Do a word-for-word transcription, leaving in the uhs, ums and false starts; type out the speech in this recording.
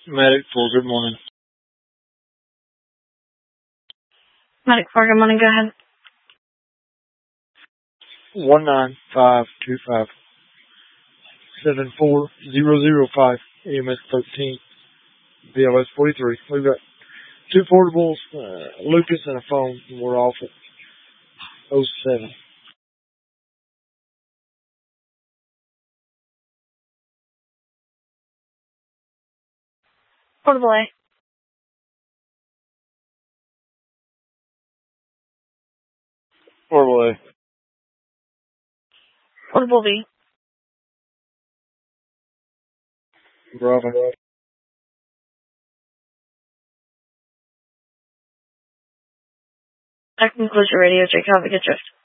Medic four, good morning. Medic four, good morning, go ahead. One nine five two five seven four zero zero five E M S thirteen B L S forty three. We've got two portables, uh, Lucas and a phone, and we're off at oh seven. Portable A. Portable A. Portable B. Bravo. That concludes your radio check. Have a good shift.